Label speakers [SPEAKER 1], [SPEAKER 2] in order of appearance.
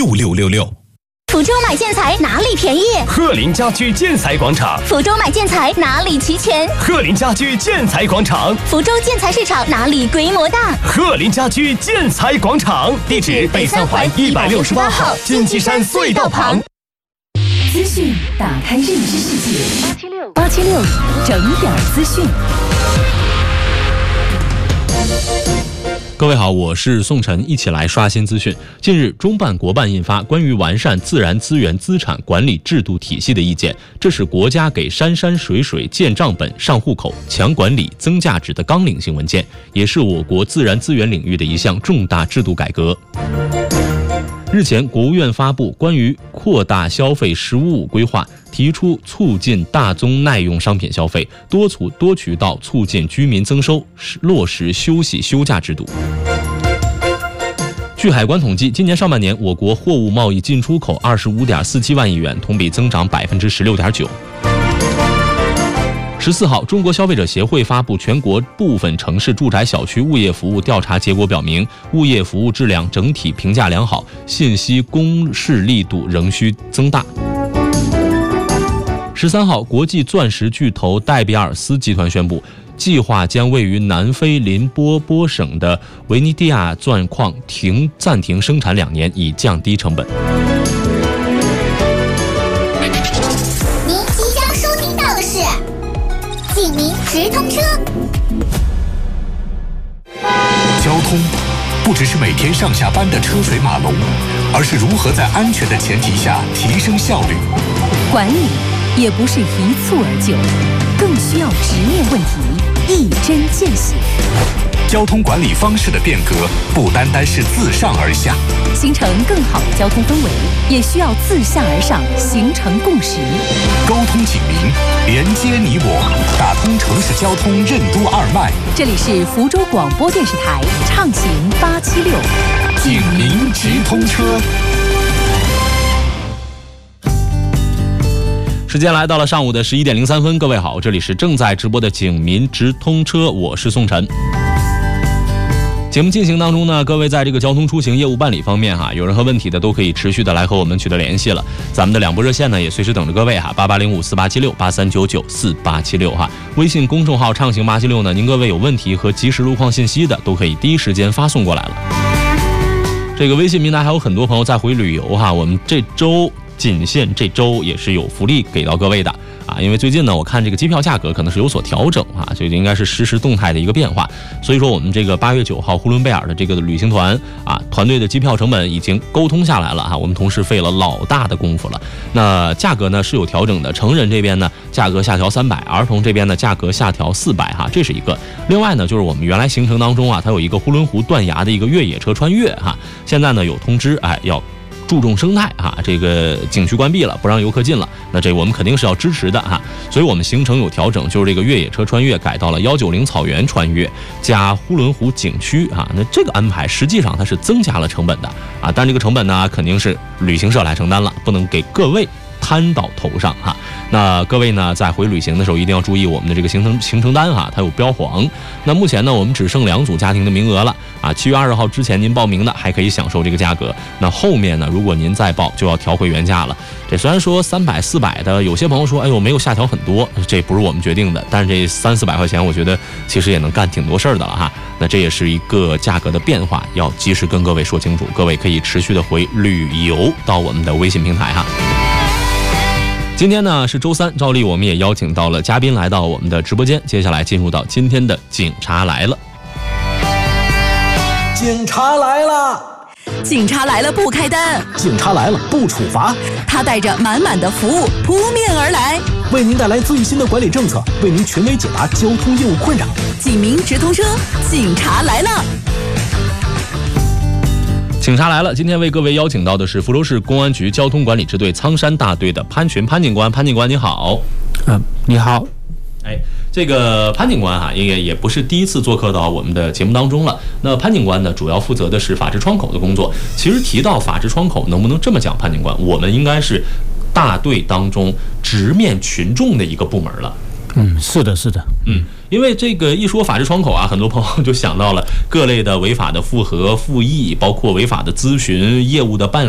[SPEAKER 1] 6666。
[SPEAKER 2] 福州买建材哪里便宜？
[SPEAKER 3] 鹤林家居建材广场。
[SPEAKER 2] 福州买建材哪里齐全？
[SPEAKER 3] 鹤林家居建材广场。
[SPEAKER 2] 福州建材市场哪里规模大？
[SPEAKER 3] 鹤林家居建材广场，地址北三环168号金鸡山隧道旁。
[SPEAKER 4] 资讯打开认知世界，876整点资讯。
[SPEAKER 5] 各位好，我是宋晨，一起来刷新资讯。近日，中办国办印发关于完善自然资源资产管理制度体系的意见，这是国家给山山水水建账本、上户口、强管理、增价值的纲领性文件，也是我国自然资源领域的一项重大制度改革。日前，国务院发布关于扩大消费“十五五”规划，提出促进大宗耐用商品消费，多渠道促进居民增收，落实休息休假制度。据海关统计，今年上半年我国货物贸易进出口25.47万亿元，同比增长16.9%。14号，中国消费者协会发布全国部分城市住宅小区物业服务调查结果表明，物业服务质量整体评价良好，信息公示力度仍需增大。13号，国际钻石巨头戴比尔斯集团宣布，计划将位于南非林波波省的维尼蒂亚钻矿暂停生产2年，以降低成本。
[SPEAKER 2] 警民直通车。
[SPEAKER 1] 交通不只是每天上下班的车水马龙，而是如何在安全的前提下提升效率。
[SPEAKER 4] 管理也不是一蹴而就，更需要直面问题，一针见血。
[SPEAKER 1] 交通管理方式的变革不单单是自上而下，
[SPEAKER 4] 形成更好的交通氛围，也需要自下而上形成共识。
[SPEAKER 1] 沟通警民，连接你我，打通城市交通任督二脉。
[SPEAKER 4] 这里是福州广播电视台畅行876
[SPEAKER 1] 警民直通车。
[SPEAKER 5] 时间来到了上午的11点03分，各位好，这里是正在直播的警民直通车，我是宋晨。节目进行当中呢，各位在这个交通出行业务办理方面有任何问题的，都可以持续的来和我们取得联系了。咱们的2部热线呢，也随时等着各位8805487683994876微信公众号畅行876呢，您各位有问题和及时路况信息的，都可以第一时间发送过来了。这个微信平台还有很多朋友在回旅游我们这周仅限这周也是有福利给到各位的因为最近呢，我看这个机票价格可能是有所调整这应该是实时动态的一个变化。所以说我们这个8月9号呼伦贝尔的这个旅行团团队的机票成本已经沟通下来了我们同事费了老大的功夫了。那价格呢是有调整的，成人这边呢价格下调300，儿童这边呢价格下调400这是一个。另外呢，就是我们原来行程当中它有一个呼伦湖断崖的一个越野车穿越现在呢有通知要注重生态这个景区关闭了，不让游客进了，那这我们肯定是要支持的所以我们行程有调整，就是这个越野车穿越改到了190草原穿越加呼伦湖景区那这个安排实际上它是增加了成本的但这个成本呢肯定是旅行社来承担了，不能给各位摊到头上那各位呢在回旅行的时候一定要注意我们的这个行程单它有标黄。那目前呢我们只剩2组家庭的名额了7月20号之前您报名的还可以享受这个价格，那后面呢如果您再报就要调回原价了。这虽然说300、400的，有些朋友说没有下调很多，这不是我们决定的，但是这300-400块钱我觉得其实也能干挺多事儿的了那这也是一个价格的变化，要及时跟各位说清楚，各位可以持续的回旅游到我们的微信平台今天呢是周3，照例我们也邀请到了嘉宾来到我们的直播间，接下来进入到今天的警察来了。
[SPEAKER 6] 警察来了，
[SPEAKER 4] 警察来了不开单，
[SPEAKER 6] 警察来了不处罚，
[SPEAKER 4] 他带着满满的服务扑面而来，
[SPEAKER 6] 为您带来最新的管理政策，为您权威解答交通业务困扰。
[SPEAKER 4] 警民直通车，警察来了。
[SPEAKER 5] 警察来了，今天为各位邀请到的是福州市公安局交通管理支队苍山大队的潘群潘警官。潘警官你好。
[SPEAKER 7] 你好。
[SPEAKER 5] 这个潘警官也不是第一次做客到我们的节目当中了。那潘警官呢，主要负责的是法治窗口的工作。其实提到法治窗口，能不能这么讲，潘警官，我们应该是大队当中直面群众的一个部门了。
[SPEAKER 7] 是的，
[SPEAKER 5] 因为这个一说法治窗口很多朋友就想到了各类的违法的复核、复议，包括违法的咨询业务的办